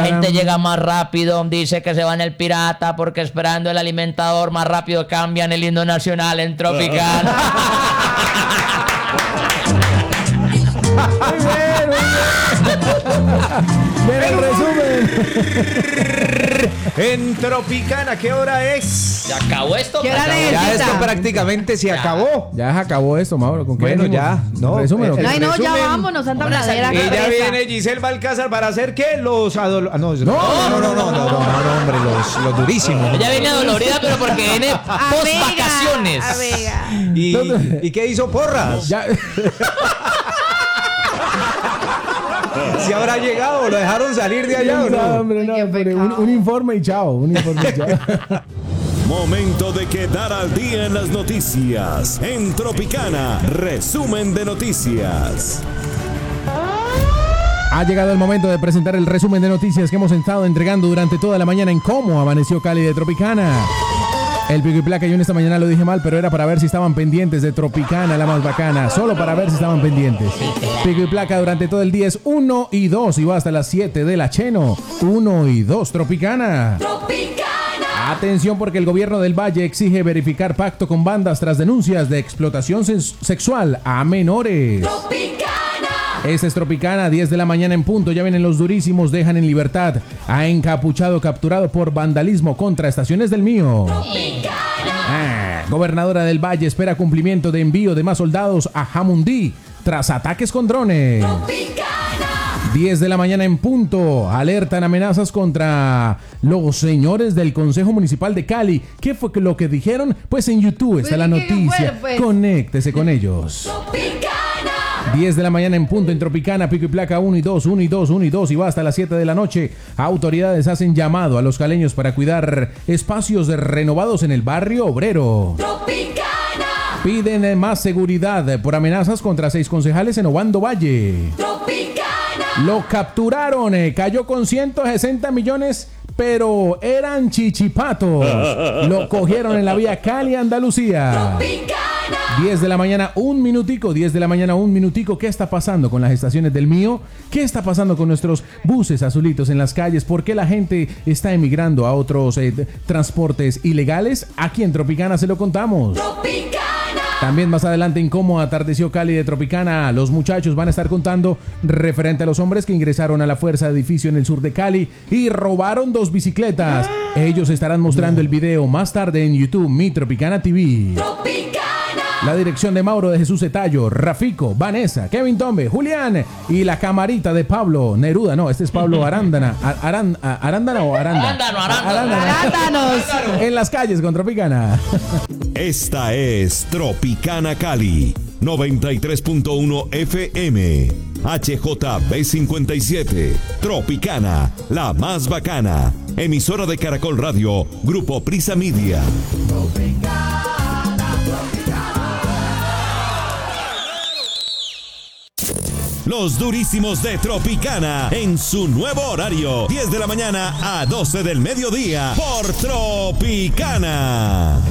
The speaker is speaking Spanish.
gente llega más rápido, dice que se va en el pirata porque esperando el alimentador más rápido cambian el himno nacional en Tropicana. Mira el resumen. En Tropicana, ¿qué hora es? ¿Se acabó esto? ¿Qué hora es? Ya esto prácticamente se acabó. Ya se acabó esto, Mauro. ¿Con qué Bueno, venimos? ya, no, Resumen, ¿o qué? Ay, no, ya resumen. vámonos, santa bladera. Y ya viene Giselle Balcázar para hacer ¿qué? No, hombre, los durísimos. Ella viene dolorida, pero porque viene post vacaciones. ¿Y qué hizo Porras? Ya. Si habrá llegado, lo dejaron salir de allá o No, no. hombre, no, Qué hombre, pecado. un informe y chao. Un informe y chao. Momento de quedar al día en las noticias. En Tropicana, resumen de noticias. Ha llegado el momento de presentar el resumen de noticias que hemos estado entregando durante toda la mañana en Cómo Amaneció Cali de Tropicana. El pico y placa, yo en esta mañana lo dije mal, pero era para ver si estaban pendientes de Tropicana, la más bacana. Solo para ver si estaban pendientes. Pico y placa durante todo el día es 1 y 2 y va hasta las 7 de la Cheno. 1 y 2, Tropicana. Atención porque el gobierno del Valle exige verificar pacto con bandas tras denuncias de explotación sexual a menores. Esta es Tropicana, 10 de la mañana en punto. Ya vienen los durísimos, dejan en libertad a encapuchado capturado por vandalismo contra estaciones del Mío. Gobernadora del Valle espera cumplimiento de envío de más soldados a Jamundí tras ataques con drones. 10 de la mañana en punto. Alertan amenazas contra los señores del Consejo Municipal de Cali. ¿Qué fue lo que dijeron? Pues en YouTube está la noticia. Conéctese con ellos. 10 de la mañana en punto en Tropicana, pico y placa 1 y 2, 1 y 2, 1 y 2 y va hasta las 7 de la noche. Autoridades hacen llamado a los caleños para cuidar espacios renovados en el barrio obrero. Tropicana. Piden más seguridad por amenazas contra 6 concejales en Obando Valle. Tropicana. Lo capturaron, cayó con 160 millones, pero eran chichipatos. Lo cogieron en la vía Cali-Andalucía. 10 de la mañana, un minutico, 10 de la mañana, un minutico. ¿Qué está pasando con las estaciones del Mío? ¿Qué está pasando con nuestros buses azulitos en las calles? ¿Por qué la gente está emigrando a otros transportes ilegales? Aquí en Tropicana se lo contamos. También más adelante en Cómo Atardeció Cali de Tropicana, los muchachos van a estar contando referente a los hombres que ingresaron a la Fuerza de Edificio en el sur de Cali y robaron 2 bicicletas. Ellos estarán mostrando el video más tarde en YouTube, Mi Tropicana TV. La dirección de Mauro de Jesús Etayo, Rafico, Vanessa, Kevin Tombe, Julián y la camarita de Pablo Neruda. No, este es Pablo Arándana. ¿Arándana o Aranda? Arándanos. En las calles con Tropicana. Esta es Tropicana Cali, 93.1 FM. HJB57, Tropicana, la más bacana. Emisora de Caracol Radio, Grupo Prisa Media. Los durísimos de Tropicana en su nuevo horario, 10 de la mañana a 12 del mediodía por Tropicana.